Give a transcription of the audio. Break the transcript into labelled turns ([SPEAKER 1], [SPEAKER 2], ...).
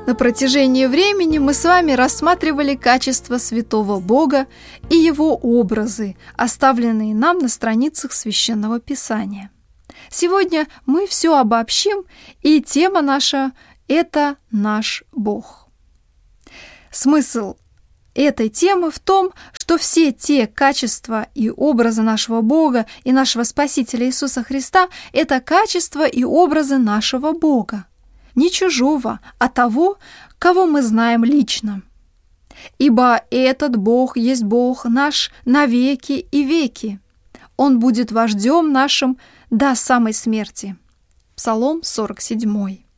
[SPEAKER 1] На протяжении времени мы с вами рассматривали качества святого Бога и Его образы, оставленные нам на страницах Священного Писания. Сегодня мы все обобщим, и тема наша – это наш Бог. Смысл этой темы в том, что все те качества и образы нашего Бога и нашего Спасителя Иисуса Христа – это качества и образы нашего Бога. Не чужого, а того, кого мы знаем лично. Ибо этот Бог есть Бог наш на веки и веки. Он будет вождем нашим до самой смерти. Псалом 47.